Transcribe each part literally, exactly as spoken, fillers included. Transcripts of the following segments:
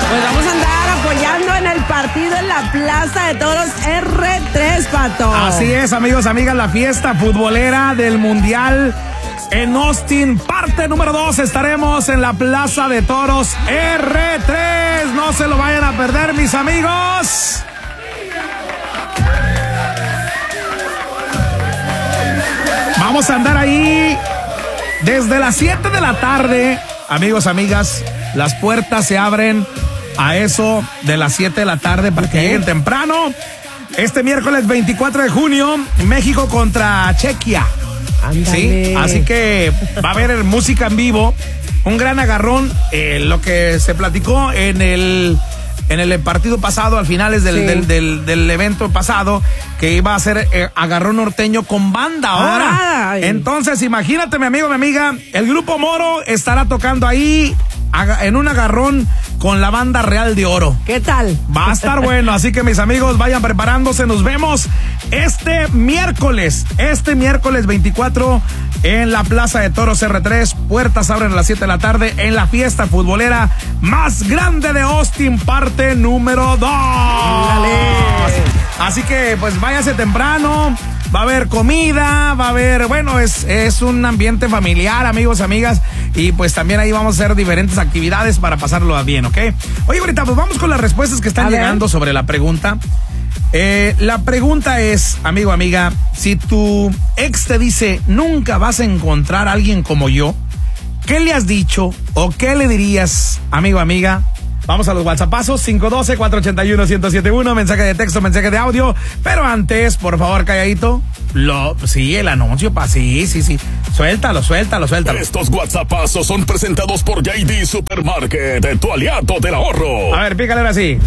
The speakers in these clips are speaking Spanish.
Pues vamos a andar apoyando en el partido en la Plaza de Toros erre tres, Pato. Así es, amigos, amigas, la fiesta futbolera del Mundial en Austin, parte número dos. Estaremos en la Plaza de Toros erre tres. No se lo vayan a perder, mis amigos. Vamos a andar ahí desde las siete de la tarde, amigos, amigas. Las puertas se abren a eso de las siete de la tarde para que lleguen temprano. Este miércoles veinticuatro de junio, México contra Chequia. Ándale. Sí, así que va a haber música en vivo, un gran agarrón, eh, lo que se platicó en el en el partido pasado, al finales del, sí. del, del, del evento pasado, que iba a ser eh, agarrón norteño con banda ahora. Ay. Entonces, imagínate, mi amigo, mi amiga, el Grupo Moro estará tocando ahí en un agarrón con la banda Real de Oro. ¿Qué tal? Va a estar bueno, así que mis amigos, vayan preparándose. Nos vemos este miércoles, este miércoles veinticuatro en la Plaza de Toros erre tres. Puertas abren a las siete de la tarde en la fiesta futbolera más grande de Austin, parte número dos. Dale. Así que pues váyase temprano. Va a haber comida, va a haber, bueno, es, es un ambiente familiar, amigos, amigas, y pues también ahí vamos a hacer diferentes actividades para pasarlo bien, ¿ok? Oye, ahorita pues vamos con las respuestas que están a llegando ver. sobre la pregunta. Eh, la pregunta es, amigo, amiga, si tu ex te dice, nunca vas a encontrar a alguien como yo, ¿qué le has dicho o qué le dirías, amigo, amiga? Vamos a los WhatsAppazos, cinco uno dos, cuatro ocho uno, uno cero siete uno, mensaje de texto, mensaje de audio. Pero antes, por favor, calladito, lo, sí, el anuncio, pa, sí, sí, sí. Suéltalo, suéltalo, suéltalo. Estos WhatsAppazos son presentados por J D Supermarket, tu aliado del ahorro. A ver, pícale ahora sí.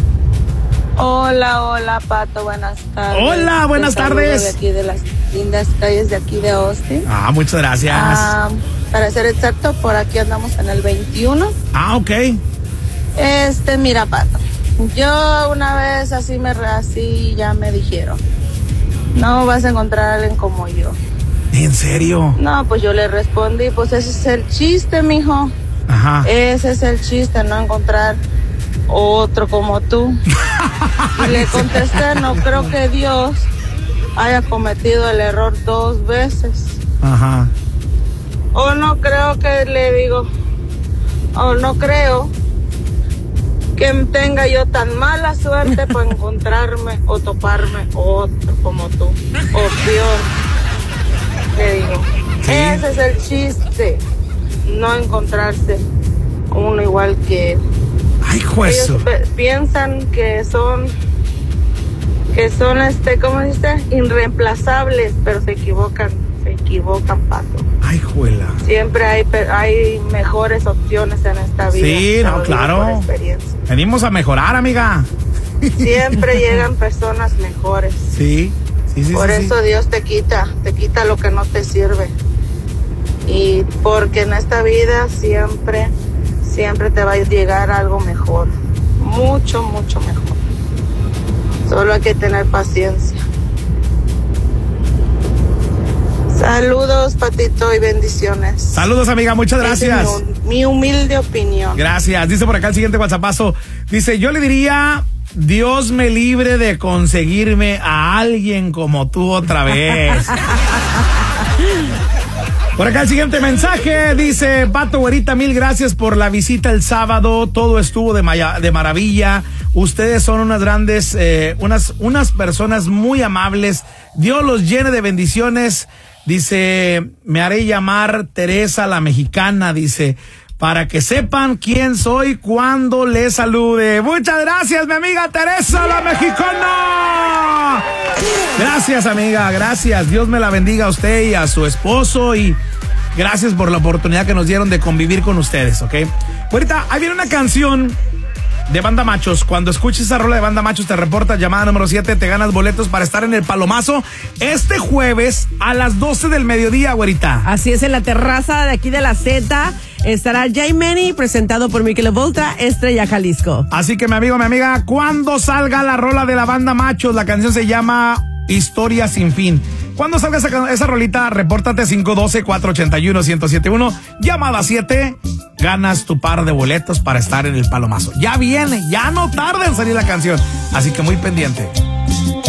Hola, hola, Pato, buenas tardes. Hola, buenas tardes. De aquí de las lindas calles de aquí de Austin. Ah, muchas gracias. Ah, para ser exacto, por aquí andamos en el veintiuno. Ah, ok. Este, mira, Pato, yo una vez así me así ya me dijeron, no vas a encontrar a alguien como yo. ¿En serio? No, pues yo le respondí, pues ese es el chiste, mijo. Ajá. Ese es el chiste, no encontrar otro como tú. Y le contesté, no creo que Dios haya cometido el error dos veces. Ajá. O no creo que le digo, o no creo que tenga yo tan mala suerte por encontrarme o toparme otro como tú, o peor, le digo. ¿Sí? Ese es el chiste, no encontrarse uno igual que él. Ay, juezo. Ellos pe- piensan que son, que son, este, ¿cómo dice? Irreemplazables, pero se equivocan, se equivocan, Pato. Ay, juela. Siempre hay, hay mejores opciones en esta vida. Sí, no, claro. Venimos a mejorar, amiga. Siempre llegan personas mejores. Sí, sí, sí. Por sí, eso sí. Dios te quita, te quita lo que no te sirve. Y porque en esta vida siempre, siempre te va a llegar algo mejor. Mucho, mucho mejor. Solo hay que tener paciencia. Saludos, Patito, y bendiciones. Saludos, amiga, muchas gracias. Es mi, mi humilde opinión. Gracias. Dice por acá el siguiente WhatsAppazo. Dice, yo le diría, Dios me libre de conseguirme a alguien como tú otra vez. Por acá el siguiente mensaje dice, Pato, güerita, mil gracias por la visita el sábado, todo estuvo de, maya, de maravilla, ustedes son unas grandes, eh, unas, unas personas muy amables, Dios los llene de bendiciones, dice, me haré llamar Teresa la mexicana, dice, para que sepan quién soy cuando les salude. Muchas gracias, mi amiga Teresa la mexicana. Gracias, amiga, gracias. Dios me la bendiga a usted y a su esposo y gracias por la oportunidad que nos dieron de convivir con ustedes, ¿ok? Ahorita, ahí viene una canción de Banda Machos. Cuando escuches esa rola de Banda Machos, te reportas, llamada número siete, te ganas boletos para estar en el Palomazo este jueves a las doce del mediodía, güerita. Así es, en la terraza de aquí de la Z estará Jay Manny, presentado por Mikel Volta, Estrella Jalisco. Así que, mi amigo, mi amiga, cuando salga la rola de la Banda Machos, la canción se llama Historia Sin Fin. Cuando salga esa, esa rolita, repórtate cinco uno dos, cuatro ocho uno, uno cero siete uno. Llamada siete. Ganas tu par de boletos para estar en el Palomazo. Ya viene, ya no tarda en salir la canción. Así que muy pendiente.